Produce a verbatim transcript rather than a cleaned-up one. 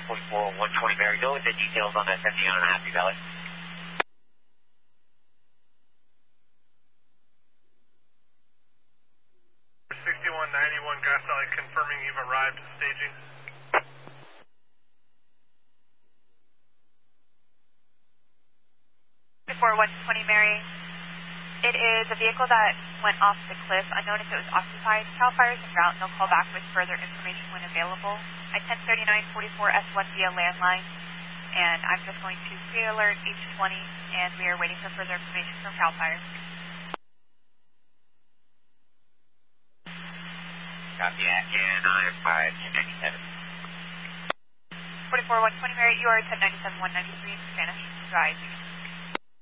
forty-four one twenty Mary, go with the details on that empty on Happy Valley. sixty-one ninety-one Grass Valley confirming you've arrived at staging. forty-four one twenty Mary. It is a vehicle that went off the cliff. Unknown if it was occupied. CAL FIRE is en route and they'll call back with further information when available. I ten thirty-nine forty-four S one via landline. And I'm just going to pre-alert H twenty and we are waiting for further information from CAL FIRE. Copy, and I'm five ninety-seven. forty-four one twenty Mary, you are ten ninety-seven one ninety-three, Spanish, dry.